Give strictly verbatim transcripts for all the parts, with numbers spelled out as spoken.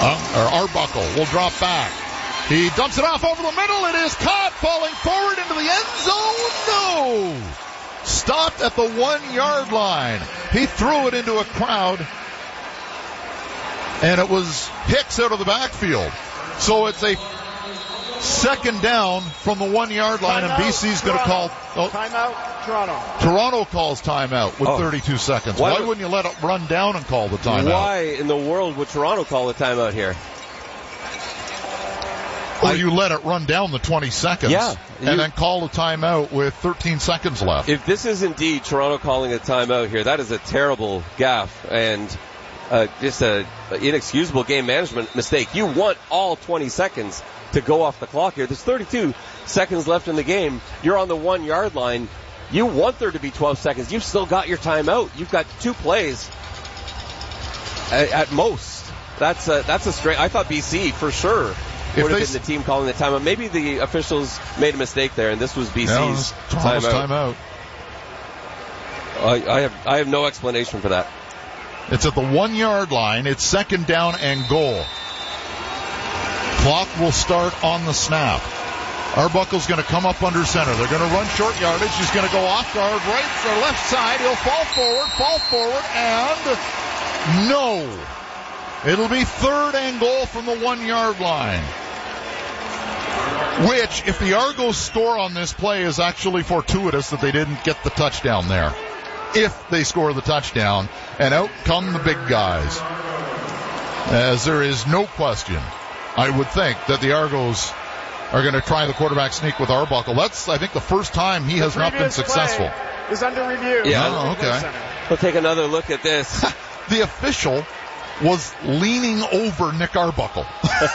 Uh, or Arbuckle will drop back. He dumps it off over the middle. It is caught, falling forward into the end zone. No! Stopped at the one-yard line. He threw it into a crowd, and it was Hicks out of the backfield. So it's a second down from the one-yard line, timeout, and B C's going to call... Oh, timeout, Toronto. Toronto calls timeout with oh. thirty-two seconds. Why, Why wouldn't you let it run down and call the timeout? Why in the world would Toronto call a timeout here? Or I, you let it run down the twenty seconds yeah, and you, then call a timeout with thirteen seconds left. If this is indeed Toronto calling a timeout here, that is a terrible gaffe and uh, just a inexcusable game management mistake. You want all twenty seconds to go off the clock here. There's thirty-two seconds left in the game. You're on the one-yard line. You want there to be twelve seconds. You've still got your timeout. You've got two plays at, at most. That's a, that's a straight. I thought B C for sure would have been the team calling the timeout. Maybe the officials made a mistake there, and this was B C's no, was timeout. timeout. I, I have I have no explanation for that. It's at the one-yard line. It's second down and goal. Clock will start on the snap. Arbuckle's going to come up under center. They're going to run short yardage. He's going to go off guard, right or left side. He'll fall forward, fall forward, and no. It'll be third and goal from the one-yard line. Which, if the Argos score on this play, is actually fortuitous that they didn't get the touchdown there. If they score the touchdown, and out come the big guys. As there is no question, I would think, that the Argos are going to try the quarterback sneak with Arbuckle. That's, I think, the first time he has not been successful. Is under review. Yeah. Oh, okay. We'll take another look at this. The official was leaning over Nick Arbuckle.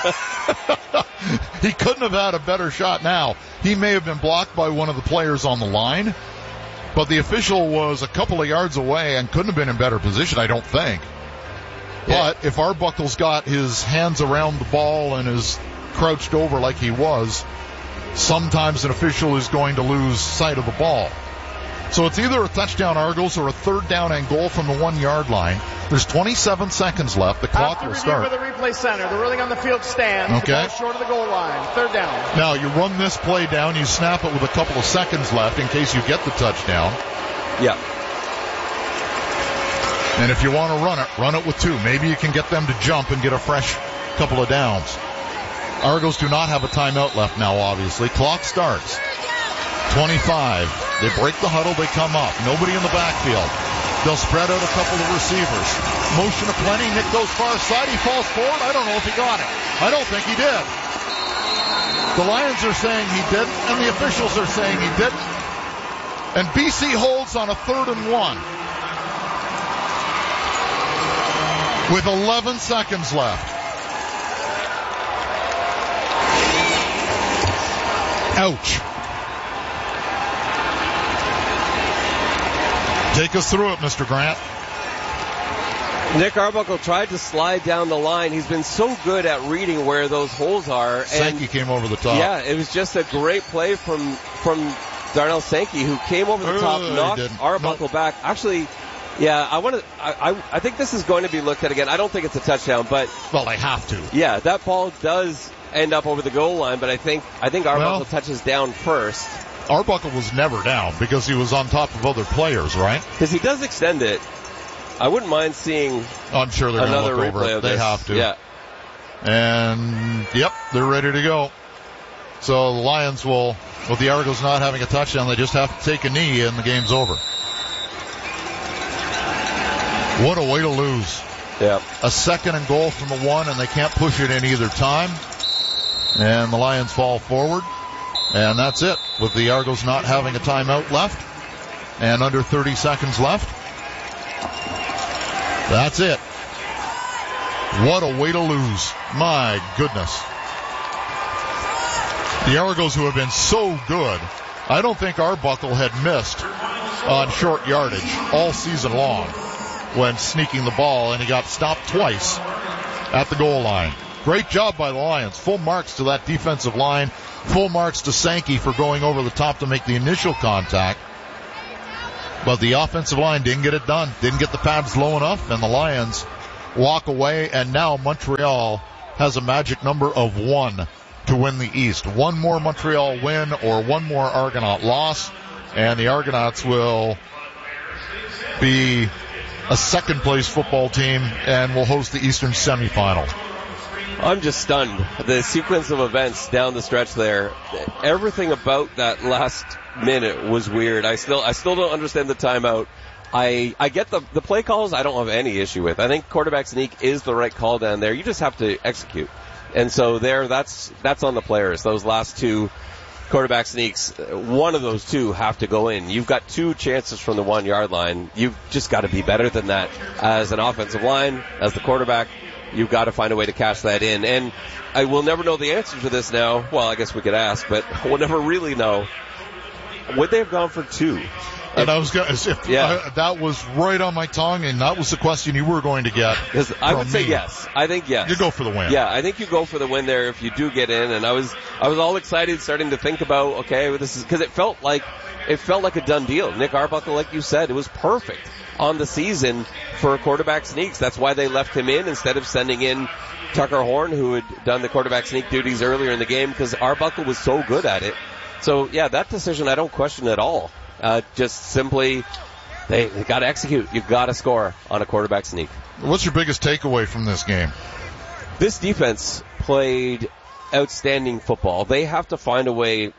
He couldn't have had a better shot now. He may have been blocked by one of the players on the line, but the official was a couple of yards away and couldn't have been in better position, I don't think. Yeah. But if Arbuckle's got his hands around the ball and is crouched over like he was, sometimes an official is going to lose sight of the ball. So it's either a touchdown Argos or a third down and goal from the one-yard line. There's twenty-seven seconds left. The clock will start. After review by the replay center, the ruling on the field stands. Okay. The ball short of the goal line. Third down. Now, you run this play down. You snap it with a couple of seconds left in case you get the touchdown. Yeah. And if you want to run it, run it with two. Maybe you can get them to jump and get a fresh couple of downs. Argos do not have a timeout left now, obviously. Clock starts. twenty-five. They break the huddle. They come up. Nobody in the backfield. They'll spread out a couple of receivers. Motion aplenty. Nick goes far side. He falls forward. I don't know if he got it. I don't think he did. The Lions are saying he didn't, and the officials are saying he didn't. And B C holds on a third and one. With eleven seconds left. Ouch. Take us through it, Mister Grant. Nick Arbuckle tried to slide down the line. He's been so good at reading where those holes are. Sankey and came over the top. Yeah, it was just a great play from from Darnell Sankey, who came over the top, uh, knocked Arbuckle nope. back. Actually, yeah, I want to. I, I I think this is going to be looked at again. I don't think it's a touchdown, but well, they have to. Yeah, that ball does end up over the goal line, but I think I think Arbuckle well, touches down first. Arbuckle was never down because he was on top of other players, right? Because he does extend it. I wouldn't mind seeing I'm sure they're another gonna look replay over it. of They this. have to. Yeah. And, yep, they're ready to go. So the Lions will, with the Argos not having a touchdown, they just have to take a knee and the game's over. What a way to lose. Yeah. A second and goal from the one, and they can't push it in either time. And the Lions fall forward. And that's it, with the Argos not having a timeout left and under thirty seconds left. That's it. What a way to lose. My goodness. The Argos, who have been so good, I don't think Arbuckle had missed on short yardage all season long when sneaking the ball, and he got stopped twice at the goal line. Great job by the Lions. Full marks to that defensive line. Full marks to Sankey for going over the top to make the initial contact. But the offensive line didn't get it done. Didn't get the pads low enough, and the Lions walk away. And now Montreal has a magic number of one to win the East. One more Montreal win or one more Argonaut loss, and the Argonauts will be a second-place football team and will host the Eastern semifinal. I'm just stunned. The sequence of events down the stretch there, everything about that last minute was weird. I still, I still don't understand the timeout. I, I get the, the play calls I don't have any issue with. I think quarterback sneak is the right call down there. You just have to execute. And so there, that's, that's on the players. Those last two quarterback sneaks, one of those two have to go in. You've got two chances from the one yard line. You've just got to be better than that as an offensive line, as the quarterback. You've got to find a way to cash that in. And I will never know the answer to this now. Well, I guess we could ask, but we'll never really know. Would they have gone for two? And I was going to, yeah. I, that was right on my tongue, and that was the question you were going to get. Because I would say yes. I think yes. You go for the win. Yeah, I think you go for the win there if you do get in. And I was, I was all excited, starting to think about, okay, this is because it felt like, it felt like a done deal. Nick Arbuckle, like you said, it was perfect on the season for quarterback sneaks. That's why they left him in instead of sending in Tucker Horn, who had done the quarterback sneak duties earlier in the game, because Arbuckle was so good at it. So yeah, that decision I don't question at all. Uh, just simply, they, they got to execute. You've got to score on a quarterback sneak. What's your biggest takeaway from this game? This defense played outstanding football. They have to find a way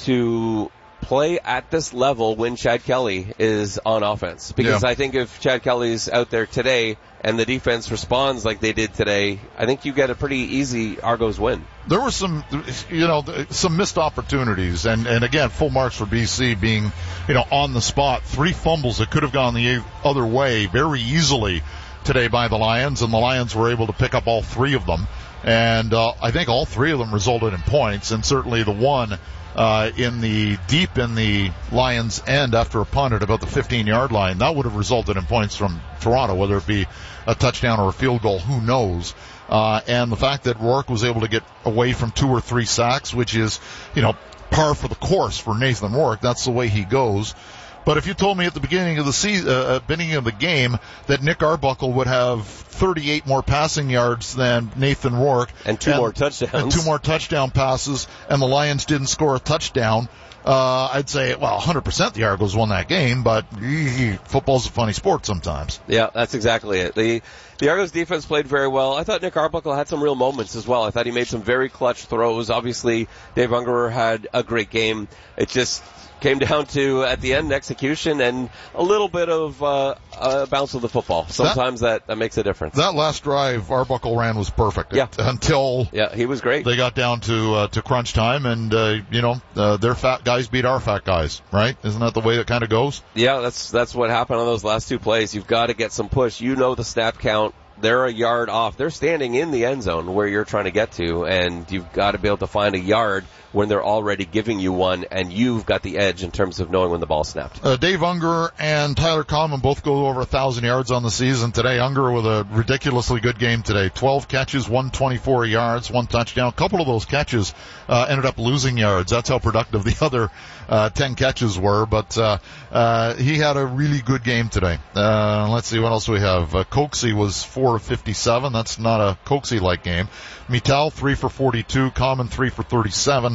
to play at this level when Chad Kelly is on offense. Because yeah. I think if Chad Kelly's out there today and the defense responds like they did today, I think you get a pretty easy Argos win. There were some, you know, some missed opportunities, and, and again, full marks for B C being, you know, on the spot. Three fumbles that could have gone the other way very easily today by the Lions, and the Lions were able to pick up all three of them. And uh, I think all three of them resulted in points, and certainly the one uh, in the deep in the Lions' end after a punt at about the fifteen-yard line, that would have resulted in points from Toronto, whether it be a touchdown or a field goal, who knows. Uh, and the fact that Rourke was able to get away from two or three sacks, which is, you know, par for the course for Nathan Rourke. That's the way he goes. But if you told me at the beginning of the season, uh, beginning of the game, that Nick Arbuckle would have thirty-eight more passing yards than Nathan Rourke, and two and, more touchdowns, and two more touchdown passes, and the Lions didn't score a touchdown, uh, I'd say, well, one hundred percent the Argos won that game. But ee, football's a funny sport sometimes. Yeah, that's exactly it. The the Argos defense played very well. I thought Nick Arbuckle had some real moments as well. I thought he made some very clutch throws. Obviously, Dave Ungerer had a great game. It just came down to, at the end, execution and a little bit of uh, a bounce of the football. Sometimes that, that, that makes a difference. That last drive Arbuckle ran was perfect. Yeah. Until yeah, he was great. They got down to uh, to crunch time, and uh, you know, uh, their fat guys beat our fat guys, right? Isn't that the way it kind of goes? Yeah, that's that's what happened on those last two plays. You've got to get some push. You know the snap count. They're a yard off. They're standing in the end zone where you're trying to get to, and you've got to be able to find a yard when they're already giving you one, and you've got the edge in terms of knowing when the ball snapped. Uh, Dave Ungerer and Tyler Conlon both go over a thousand yards on the season today. Ungerer with a ridiculously good game today. twelve catches, one hundred twenty-four yards, one touchdown. A couple of those catches uh, ended up losing yards. That's how productive the other uh, ten catches were. But uh, uh, he had a really good game today. Uh, let's see what else we have. Uh, Coxie was four of fifty-seven. That's not a Coxie-like game. Mittal, three for forty-two. Common, three for thirty-seven.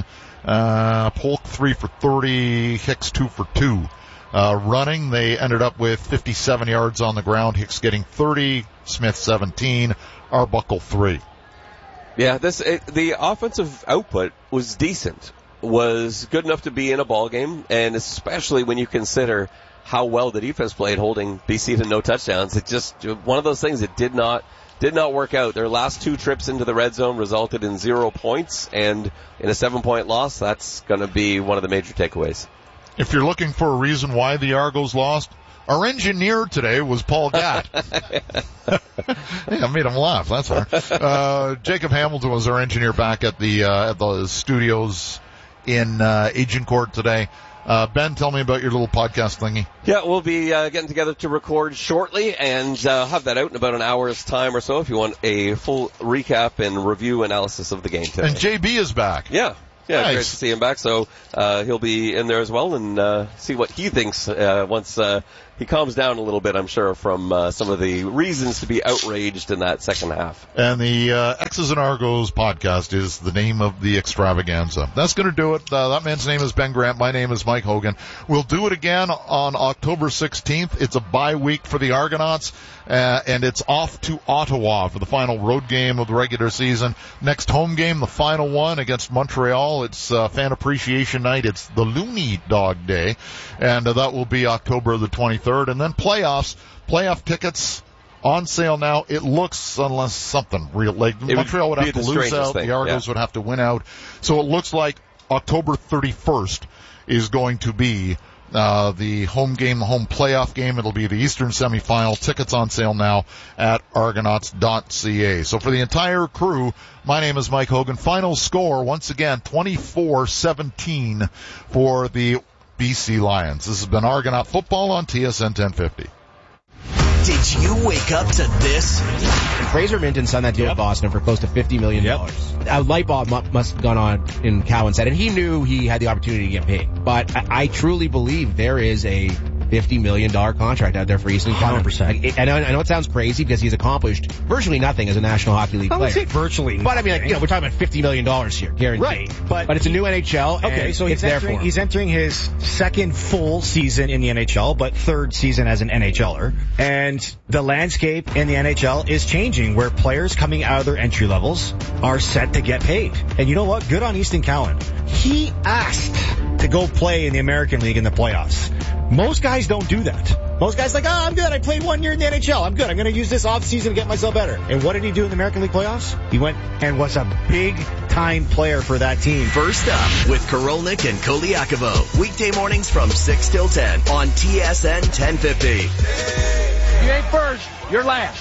Uh, Polk, three for thirty. Hicks, two for two. Uh, running, they ended up with fifty-seven yards on the ground. Hicks getting thirty. Smith, seventeen. Arbuckle, three. Yeah, this it, the offensive output was decent. Was good enough to be in a ball game, and especially when you consider how well the defense played holding B C to no touchdowns. It just, one of those things that did not, did not work out. Their last two trips into the red zone resulted in zero points, and in a seven point loss, that's going to be one of the major takeaways. If you're looking for a reason why the Argos lost, our engineer today was Paul Gatt. Yeah, I made him laugh, that's all. Uh, Jacob Hamilton was our engineer back at the, uh, at the studios in, uh, Agincourt today. Uh, Ben, tell me about your little podcast thingy. Yeah, we'll be uh, getting together to record shortly, and uh, have that out in about an hour's time or so if you want a full recap and review analysis of the game today. And J B is back. Yeah. Yeah, nice. Great to see him back. So uh, he'll be in there as well, and uh, see what he thinks uh, once uh, he calms down a little bit, I'm sure, from uh, some of the reasons to be outraged in that second half. And the uh, X's and Argos podcast is the name of the extravaganza. That's going to do it. Uh, that man's name is Ben Grant. My name is Mike Hogan. We'll do it again on October sixteenth. It's a bye week for the Argonauts, uh, and it's off to Ottawa for the final road game of the regular season. Next home game, the final one against Montreal. It's uh, Fan Appreciation Night. It's the Looney Dog Day, and uh, that will be October the twenty-third. And then playoffs, playoff tickets on sale now. It looks, unless something real, like it Montreal would, would have to lose out, thing. the Argos yeah. would have to win out. So it looks like October thirty-first is going to be uh the home game, the home playoff game. It'll be the Eastern semifinal. Tickets on sale now at argonauts dot c a. So for the entire crew, my name is Mike Hogan. Final score, once again, twenty-four seventeen for the B C Lions. This has been Argonaut Football on T S N ten fifty. Did you wake up to this? Fraser Minton signed that deal yep. with Boston for close to fifty million dollars. Yep. A light bulb must have gone on in Cowan's head, and he knew he had the opportunity to get paid. But I, I truly believe there is a fifty million dollars contract out there for Easton Cowan. one hundred percent. I know, I know it sounds crazy because he's accomplished virtually nothing as a National Hockey League I player. would say virtually But I mean, like, you know, we're talking about fifty million dollars here, guaranteed. Right. But, but it's he, a new N H L, okay, and so he's it's there entering, for him. He's entering his second full season in the N H L, but third season as an NHLer. And the landscape in the N H L is changing, where players coming out of their entry levels are set to get paid. And you know what? Good on Easton Cowan. He asked to go play in the American League in the playoffs. Most guys don't do that. Most guys like, oh, I'm good. I played one year in the N H L. I'm good. I'm going to use this off season to get myself better. And what did he do in the American League playoffs? He went and was a big time player for that team. First up with Korolnik and Koliakovo. Weekday mornings from six till ten on T S N ten fifty. You ain't first. You're last.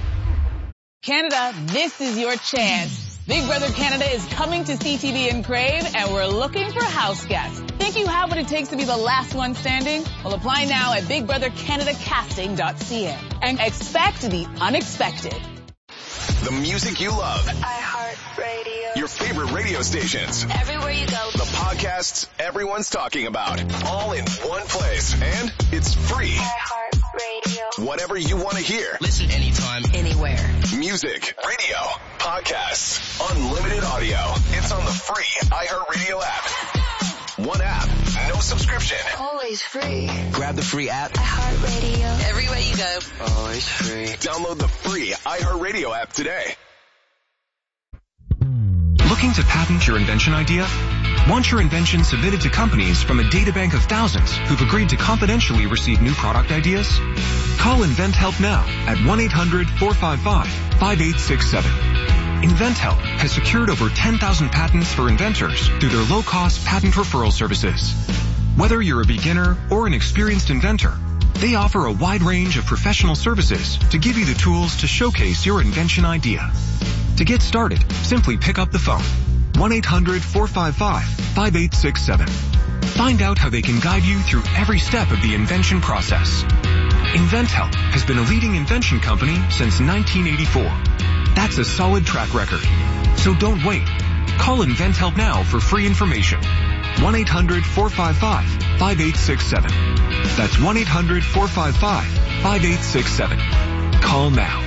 Canada, this is your chance. Big Brother Canada is coming to C T V and Crave, and we're looking for house guests. Think you have what it takes to be the last one standing? Well, apply now at big brother canada casting dot c a and expect the unexpected. The music you love. iHeartRadio. Your favorite radio stations. Everywhere you go. The podcasts everyone's talking about. All in one place. And it's free. iHeartRadio. Whatever you want to hear. Listen anytime, anywhere. Music, radio, podcasts, unlimited audio. It's on the free iHeartRadio app. One app, no subscription. Always free. grab the free app. iHeartRadio. Everywhere you go. Always free. Download the free iHeartRadio app today. Looking to patent your invention idea? Want your invention submitted to companies from a databank of thousands who've agreed to confidentially receive new product ideas? Call InventHelp now at one eight hundred four five five five eight six seven. InventHelp has secured over ten thousand patents for inventors through their low-cost patent referral services. Whether you're a beginner or an experienced inventor, they offer a wide range of professional services to give you the tools to showcase your invention idea. To get started, simply pick up the phone. one eight hundred four five five five eight six seven. Find out how they can guide you through every step of the invention process. InventHelp has been a leading invention company since nineteen eighty-four. That's a solid track record. So don't wait. Call InventHelp now for free information. one eight hundred four five five five eight six seven. That's one eight hundred four five five five eight six seven. Call now.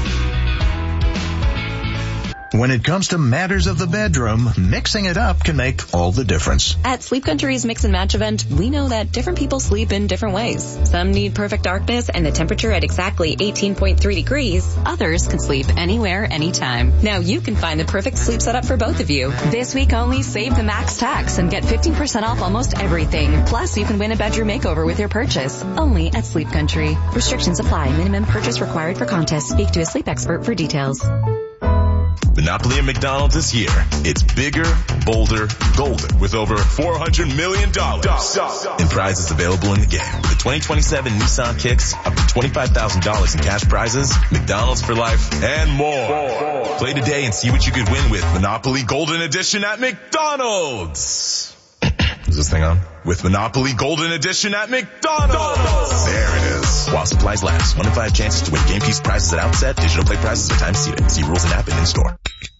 When it comes to matters of the bedroom, mixing it up can make all the difference. At Sleep Country's Mix and Match event, we know that different people sleep in different ways. Some need perfect darkness and the temperature at exactly eighteen point three degrees. Others can sleep anywhere, anytime. Now you can find the perfect sleep setup for both of you. This week only, save the max tax and get fifteen percent off almost everything. Plus, you can win a bedroom makeover with your purchase. Only at Sleep Country. Restrictions apply. Minimum purchase required for contest. Speak to a sleep expert for details. Monopoly at McDonald's is here. It's bigger, bolder, golden with over four hundred million dollars in prizes available in the game. The twenty twenty-seven Nissan Kicks, up to twenty-five thousand dollars in cash prizes, McDonald's for life, and more. Play today and see what you could win with Monopoly Golden Edition at McDonald's. Is this thing on? With Monopoly Golden Edition at McDonald's. There it is. While supplies last. One in five chances to win game piece prizes at outset. Digital play prizes are time seated. See rules and app and in store.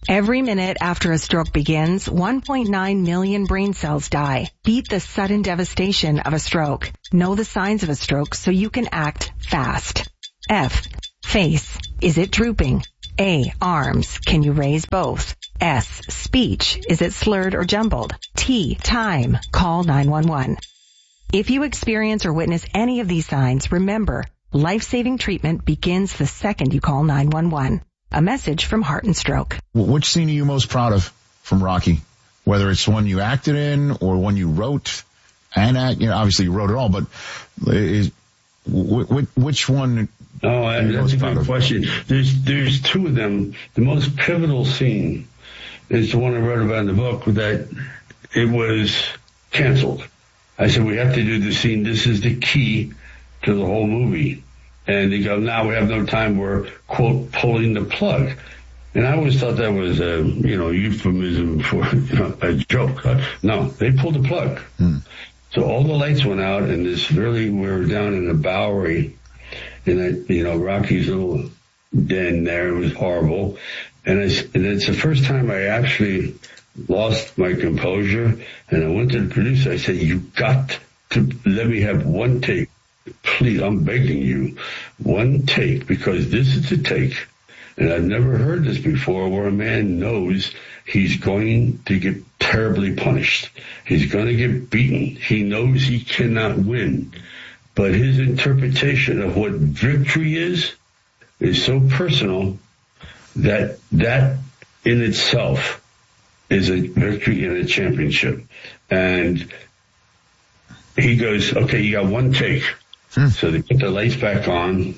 Every minute after a stroke begins, one point nine million brain cells die. Beat the sudden devastation of a stroke. Know the signs of a stroke so you can act fast. F. Face. Is it drooping? A. Arms. Can you raise both? S. Speech. Is it slurred or jumbled? T. Time. Call nine one one. If you experience or witness any of these signs, remember, life-saving treatment begins the second you call nine one one. A message from Heart and Stroke. Which scene are you most proud of from Rocky? Whether it's one you acted in or one you wrote and act, you know, obviously you wrote it all, but is, which one? Oh, are you that's most a proud good of? question. There's, there's two of them. The most pivotal scene is the one I wrote about in the book that it was canceled. I said, we have to do the scene. This is the key to the whole movie. And they go, now we have no time. We're, quote, pulling the plug. And I always thought that was a, you know, euphemism for you know, a joke. No, they pulled the plug. Hmm. So all the lights went out, and this really, we were down in the Bowery, in that, you know, Rocky's little den there. It was horrible. And, I, and it's the first time I actually lost my composure. And I went to the producer. I said, you got to let me have one take. Please, I'm begging you, one take, because this is a take, and I've never heard this before, where a man knows he's going to get terribly punished. He's going to get beaten. He knows he cannot win. But his interpretation of what victory is, is so personal that that in itself is a victory and a championship. And he goes, okay, you got one take. So they put the lights back on,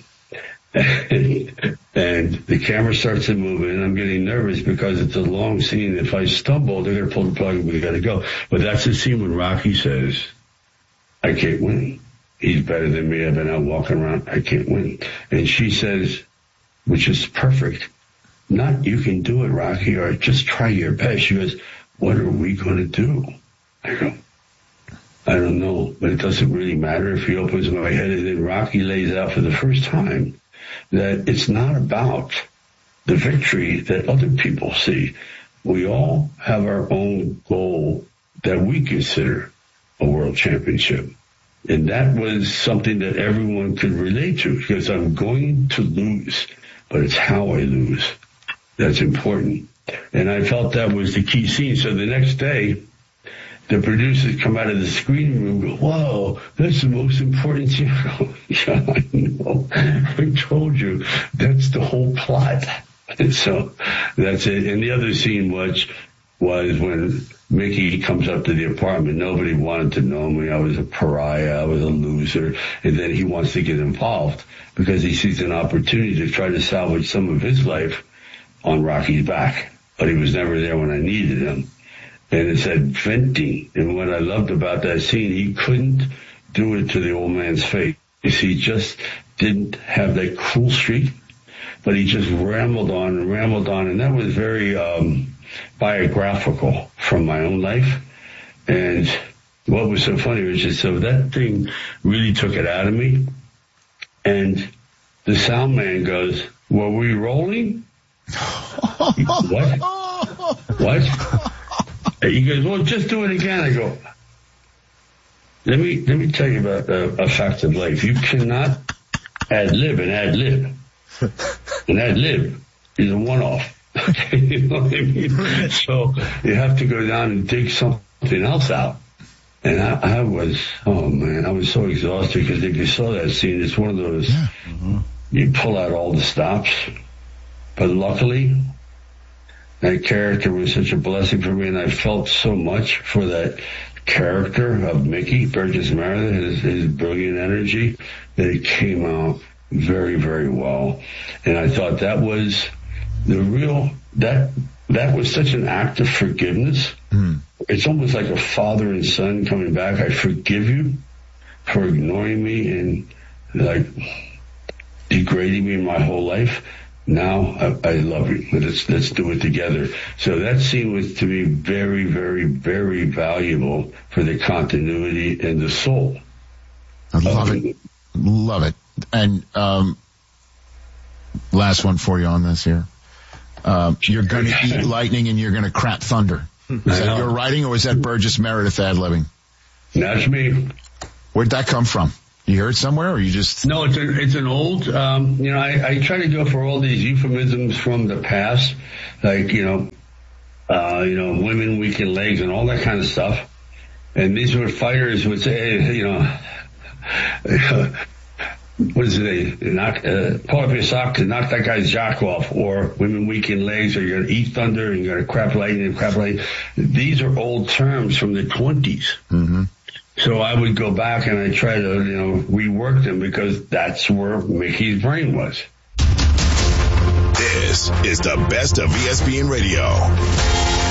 and, and the camera starts to move, and I'm getting nervous because it's a long scene. If I stumble, they're going to pull the plug and we got to go. But that's the scene when Rocky says, I can't win. He's better than me. I've been out walking around. I can't win. And she says, which is perfect, not you can do it, Rocky, or just try your best. She goes, what are we going to do? I go, I don't know, but it doesn't really matter. If he opens my head, and then Rocky lays out for the first time that it's not about the victory that other people see. We all have our own goal that we consider a world championship. And that was something that everyone could relate to, because I'm going to lose, but it's how I lose that's important. And I felt that was the key scene. So the next day, the producers come out of the screening room and go, whoa, that's the most important scene. I go, yeah, I know. I told you. That's the whole plot. And so that's it. And the other scene was, was when Mickey comes up to the apartment. Nobody wanted to know me. I was a pariah. I was a loser. And then he wants to get involved because he sees an opportunity to try to salvage some of his life on Rocky's back. But he was never there when I needed him. And it said venting. And what I loved about that scene, he couldn't do it to the old man's face. He just didn't have that cool streak, but he just rambled on and rambled on. And that was very um biographical from my own life. And what was so funny was just so that thing really took it out of me. And the sound man goes, were we rolling? What? What? He goes, well, just do it again. I go, let me, let me tell you about uh, a fact of life. You cannot ad lib and ad lib. An ad lib is a one-off. Okay, you know what I mean? So you have to go down and dig something else out. And I, I was, oh man, I was so exhausted because if you saw that scene, it's one of those, yeah. mm-hmm. you pull out all the stops. But luckily, that character was such a blessing for me, and I felt so much for that character of Mickey, Burgess Meredith, his, his brilliant energy, that it came out very, very well. And I thought that was the real, that, that was such an act of forgiveness. Mm. It's almost like a father and son coming back. I forgive you for ignoring me and like degrading me my whole life. Now I, I love you. Let's, let's do it together. So that scene was to me very, very, very valuable for the continuity and the soul. I love um, it. Love it. And, um, last one for you on this here. um, you're going to eat lightning and you're going to crap thunder. Is that your writing, or was that Burgess Meredith ad-libbing? That's me. Where'd that come from? You heard somewhere, or you just? No, it's a, it's an old. Um, you know, I, I try to go for all these euphemisms from the past, like you know, uh, you know, women, weakened legs, and all that kind of stuff. And these were fighters would say, you know, what is it? Knock, uh, pull up your sock to knock that guy's jock off, or women, weakened legs, or you're gonna eat thunder, and you're gonna crap lightning and crap lightning. These are old terms from the twenties. Mm-hmm. So I would go back and I try to, you know, rework them because that's where Mickey's brain was. This is the best of E S P N Radio.